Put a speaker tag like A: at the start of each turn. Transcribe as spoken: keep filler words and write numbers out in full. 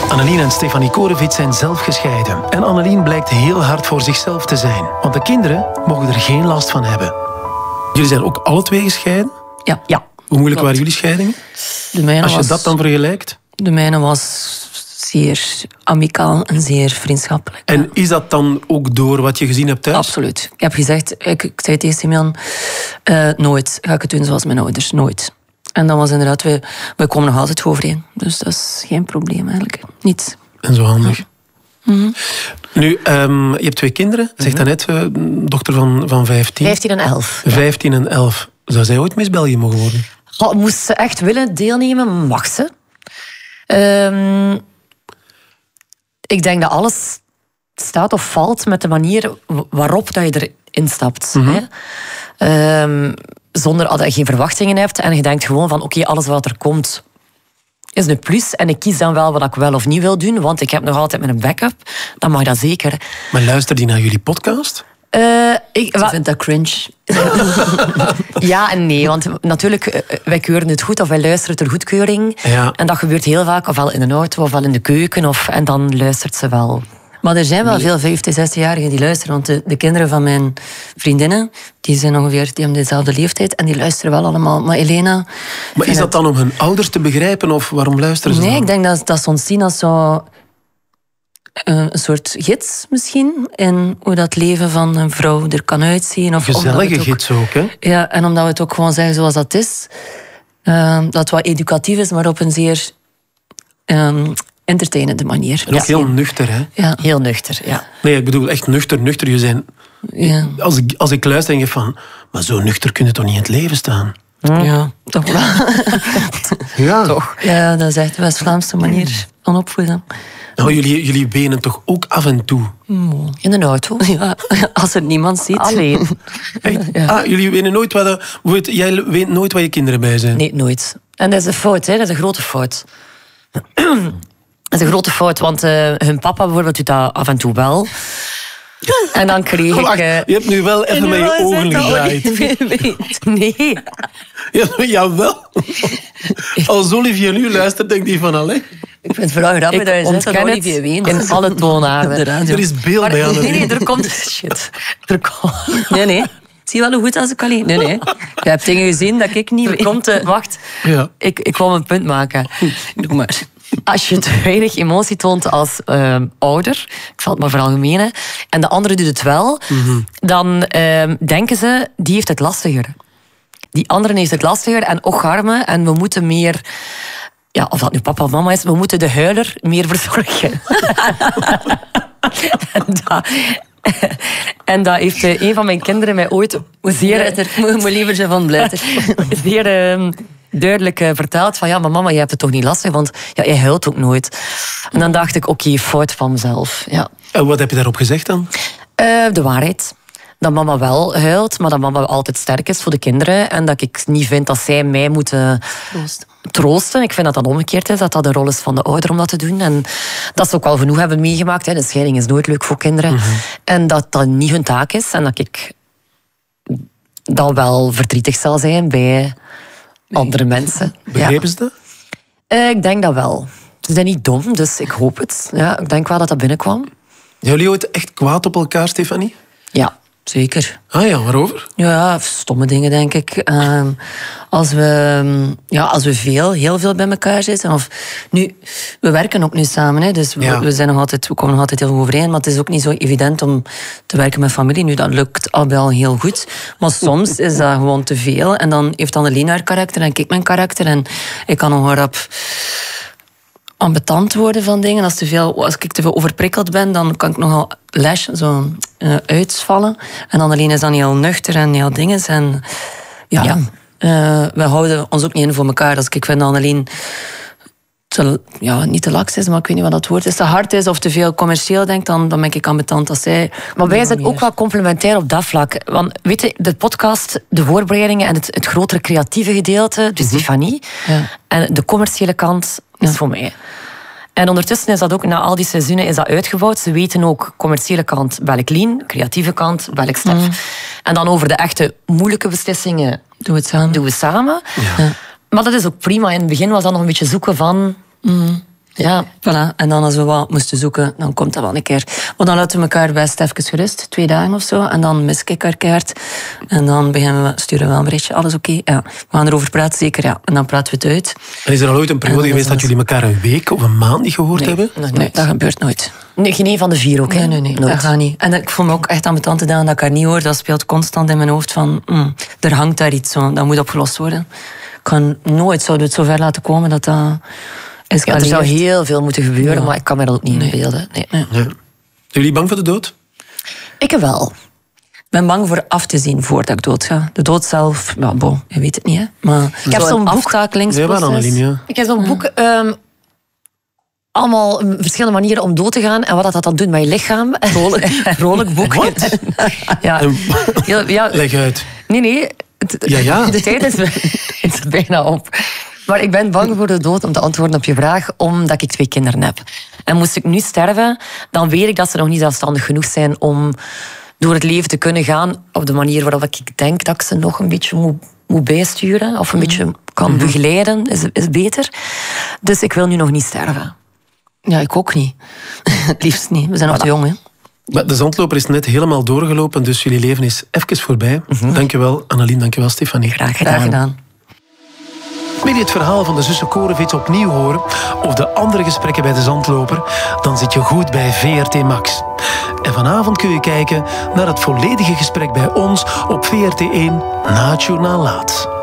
A: Annelien en Stefanie Korevits zijn zelf gescheiden. En Annelien blijkt heel hard voor zichzelf te zijn. Want de kinderen mogen er geen last van hebben. Jullie zijn ook alle twee gescheiden?
B: Ja. ja.
A: Hoe moeilijk waren jullie scheidingen?
B: De mijne
A: Als je
B: was,
A: dat dan vergelijkt?
B: De mijne was zeer amicaal en zeer vriendschappelijk.
A: En is dat dan ook door wat je gezien hebt thuis?
B: Absoluut. Ik heb gezegd, ik, ik zei tegen Simeon, uh, nooit ga ik het doen zoals mijn ouders. Nooit. En dan was inderdaad, we, we komen nog altijd overeen. Dus dat is geen probleem eigenlijk. Niet.
A: En zo handig.
B: Ja. Mm-hmm.
A: Nu, um, je hebt twee kinderen. Zeg mm-hmm. Zeg daarnet, uh, dochter van, van vijftien.
C: vijftien en elf.
A: vijftien en elf. Zou zij ooit Miss België mogen worden?
C: Oh, moest ze echt willen deelnemen, mag ze. Um, ik denk dat alles staat of valt met de manier waarop dat je erin stapt. Mm-hmm. Hè? Um, zonder dat je geen verwachtingen hebt. En je denkt gewoon van, oké, okay, alles wat er komt is een plus. En ik kies dan wel wat ik wel of niet wil doen. Want ik heb nog altijd mijn backup. Dan mag dat zeker.
A: Maar luister die naar jullie podcast?
B: Uh, ik wa- vind dat cringe.
C: Ja en nee, want natuurlijk, wij keuren het goed of wij luisteren ter goedkeuring.
A: Ja.
C: En dat gebeurt heel vaak, ofwel in de auto ofwel in de keuken. Of, en dan luistert ze wel.
B: Maar er zijn wel veel vijftig, zestig-jarigen die luisteren. Want de, de kinderen van mijn vriendinnen, die zijn ongeveer, die hebben dezelfde leeftijd. En die luisteren wel allemaal. Maar Elena...
A: Maar is dat dan om hun ouders te begrijpen? Of waarom luisteren ze
B: Nee,
A: dan?
B: Ik denk dat, dat ze ons zien als zo... een soort gids misschien. In hoe dat leven van een vrouw er kan uitzien. Of
A: gezellige
B: ook,
A: gids ook, hè?
B: Ja, en omdat we het ook gewoon zeggen zoals dat is. Uh, dat het wat educatief is, maar op een zeer... Um, entertainende manier.
A: En ook ja. heel nuchter, hè?
B: Ja.
C: Heel nuchter, ja.
A: Nee, ik bedoel echt nuchter, nuchter. Je zijn...
B: ja.
A: als, ik, als ik luister, denk ik van... Maar zo nuchter kun je toch niet in het leven staan?
B: Hm. Ja, toch wel.
A: Ja.
B: Toch. Ja, dat is echt de West-Vlaamse manier van opvoeden.
A: Nou, jullie, jullie benen toch ook af en toe?
C: In een auto?
B: Ja, als er niemand ziet.
C: Alleen.
A: Ja. Ah, jullie weten nooit waar... De, jij weet nooit waar je kinderen bij zijn?
C: Nee, nooit. En dat is een fout, hè? Dat is een grote fout. Dat is een grote fout, want uh, hun papa bijvoorbeeld doet dat af en toe wel. En dan kreeg
A: Wacht,
C: ik... Uh...
A: je hebt nu wel even met je ogen gedraaid.
C: Nee.
A: Ja, jawel. Als Olivier nu luistert, denkt hij van... Allee.
B: Ik vind het vooral grappig
C: ik
B: dat je zegt dat Olivier weent.
C: In alle toonaarden.
A: Er is beeld
C: maar,
A: bij aan.
C: Nee, nee, er komt... Shit. Er komt...
B: Nee, nee. Zie je wel hoe goed als ik alleen... Nee, nee. Je hebt dingen gezien dat ik niet...
C: Er komt... Uh, wacht.
A: Ja.
C: Ik, ik wil een punt maken.
B: Doe maar.
C: Als je te weinig emotie toont als uh, ouder, ik zal het maar veralgemenen, en de andere doet het wel, mm-hmm. dan uh, denken ze, die heeft het lastiger. Die andere heeft het lastiger en och arme, en we moeten meer... Ja, of dat nu papa of mama is, we moeten de huiler meer verzorgen. en, dat, en dat heeft uh, een van mijn kinderen mij ooit zeer...
B: Ik moet liever zijn van blijter.
C: zeer... Uh, duidelijk uh, verteld van ja, maar mama, je hebt het toch niet lastig, want ja, je huilt ook nooit. En dan dacht ik, oké, okay, fout van mezelf. Ja.
A: En wat heb je daarop gezegd dan?
C: Uh, de waarheid. Dat mama wel huilt, maar dat mama altijd sterk is voor de kinderen en dat ik niet vind dat zij mij moeten
B: troosten.
C: troosten. Ik vind dat dat omgekeerd is, dat dat de rol is van de ouder om dat te doen. En dat ze ook wel genoeg hebben meegemaakt. Hè. De scheiding is nooit leuk voor kinderen. Mm-hmm. En dat dat niet hun taak is en dat ik dan wel verdrietig zal zijn bij... andere mensen.
A: Begrepen
C: ja.
A: ze dat?
C: Uh, ik denk dat wel. Ze zijn niet dom, dus ik hoop het. Ja, ik denk wel dat dat binnenkwam.
A: Zijn jullie ooit echt kwaad op elkaar, Stefanie?
C: Ja.
B: Zeker.
A: Ah ja, waarover?
B: Ja, stomme dingen, denk ik. Uh, als, we, ja, als we veel, heel veel bij elkaar zitten. Of, nu, we werken ook nu samen, hè, dus we, ja. we, zijn nog altijd, we komen nog altijd heel goed overeen. Maar het is ook niet zo evident om te werken met familie. Nu, dat lukt al wel heel goed. Maar soms is dat gewoon te veel. En dan heeft Annelien haar karakter en ik mijn karakter. En ik kan nog rap ambetant worden van dingen. Als, te veel, als ik te veel overprikkeld ben, dan kan ik nogal lash, zo uh, uitvallen. En Annelien is dan heel nuchter en heel dinges. En ja, ja. Uh, we houden ons ook niet in voor elkaar. Als ik vind dat Annelien te, ja, niet te laks is, maar ik weet niet wat dat woord is, te hard is of te veel commercieel denkt, dan, dan ben ik ambetant als zij.
C: Maar wij zijn ook wel complementair op dat vlak. Want weet je, de podcast, de voorbereidingen en het, het grotere creatieve gedeelte, dus mm-hmm. Stefanie, ja. en de commerciële kant is ja. voor mij. En ondertussen is dat ook, na al die seizoenen, is dat uitgebouwd. Ze weten ook, commerciële kant, welk lean, creatieve kant, welk stef. Mm. En dan over de echte moeilijke beslissingen
B: doen we het samen.
C: Doen we samen.
A: Ja.
C: Ja. Maar dat is ook prima. In het begin was dat nog een beetje zoeken van...
B: Mm. Ja, voilà. En dan als we wat moesten zoeken, dan komt dat wel een keer. Maar dan laten we elkaar best even gerust, twee dagen of zo. En dan mis ik haar kaart. En dan beginnen we, sturen we wel een berichtje. Alles oké? Okay? Ja. We gaan erover praten, zeker. Ja. En dan praten we het uit.
A: En is er al ooit een periode geweest dat jullie elkaar een week of een maand niet gehoord
B: nee,
A: hebben?
B: Nee, nee, dat gebeurt nooit.
C: Nee, geen een van de vier ook, hè?
B: Nee, nee, nee.
C: Nooit.
B: Dat gaat niet. En ik voel me ook echt aan mijn tante dat ik haar niet hoor. Dat speelt constant in mijn hoofd van... Mm, er hangt daar iets zo. Dat moet opgelost worden. Ik kan nooit zou het zo ver laten komen dat dat...
C: Ja, er zou heel veel moeten gebeuren, ja. Maar ik kan me dat ook niet
B: nee.
C: inbeelden. Nee. Nee.
A: Ja. Zijn jullie bang voor de dood?
C: Ik wel.
B: Ik ben bang voor af te zien voordat ik dood ga. De dood zelf, ja, bon, je weet het niet, hè. Maar
C: ik heb zo'n
B: aftakelingsproces.
A: Ja, ja.
C: Ik heb zo'n boek... Um, allemaal verschillende manieren om dood te gaan en wat dat dan doet met je lichaam.
B: Vrolijk, vrolijk boek.
A: Wat?
C: Ja.
A: Ja, ja. Leg uit.
C: Nee, nee. Het,
A: ja, ja.
C: De tijd is, is er bijna op. Maar ik ben bang voor de dood om te antwoorden op je vraag, omdat ik twee kinderen heb. En moest ik nu sterven, dan weet ik dat ze nog niet zelfstandig genoeg zijn om door het leven te kunnen gaan op de manier waarop ik denk dat ik ze nog een beetje moet, moet bijsturen of een mm. beetje kan mm-hmm. begeleiden, is, is beter. Dus ik wil nu nog niet sterven.
B: Ja, ik ook niet. Het liefst niet. We zijn nog te jong, hè.
A: Maar de zandloper is net helemaal doorgelopen, dus jullie leven is even voorbij. Mm-hmm. Dankjewel, Annelien. Dankjewel, Stefanie.
B: Graag gedaan. Graag gedaan.
A: Wil je het verhaal van de zussen Korevics opnieuw horen of de andere gesprekken bij de zandloper, dan zit je goed bij V R T Max. En vanavond kun je kijken naar het volledige gesprek bij ons op V R T één na het journaal laat.